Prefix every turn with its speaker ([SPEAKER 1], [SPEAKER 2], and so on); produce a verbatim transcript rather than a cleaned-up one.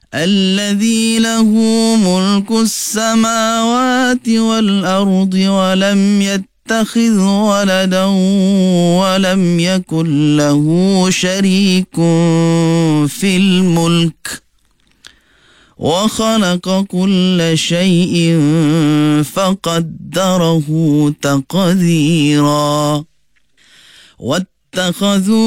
[SPEAKER 1] الذي له ملك السماوات والأرض ولم يتخذ ولدا ولم يكن له شريك في الملك وخلق كل شيء فقدره تقديرا واتخذوا